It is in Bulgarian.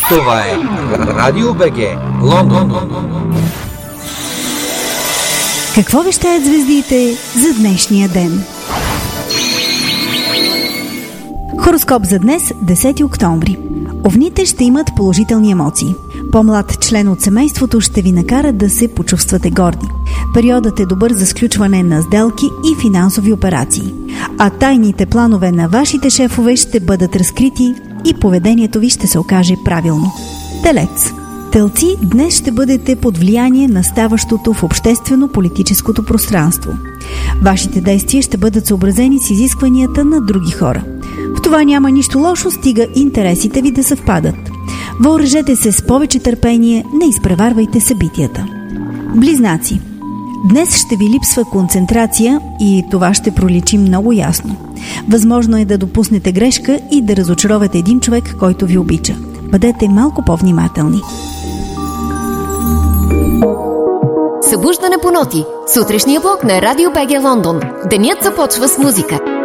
Това е Радио БГ, Лондон. Какво вещаят звездите за днешния ден? Хороскоп за днес, 10 октомври. Овните ще имат положителни емоции. По-млад член от семейството ще ви накара да се почувствате горди. Периодът е добър за сключване на сделки и финансови операции. А тайните планове на вашите шефове ще бъдат разкрити и поведението ви ще се окаже правилно. Телец. Телци, днес ще бъдете под влияние на ставащото в обществено-политическото пространство. Вашите действия ще бъдат съобразени с изискванията на други хора. В това няма нищо лошо, стига интересите ви да съвпадат. Въоръжете се с повече търпение, не изпреварвайте събитията. Близнаци. Днес ще ви липсва концентрация и това ще проличи много ясно. Възможно е да допуснете грешка и да разочаровате един човек, който ви обича. Бъдете малко по-внимателни. Събуждане по ноти. Сутрешния блок на Радио БГ Лондон. Денят започва с музика.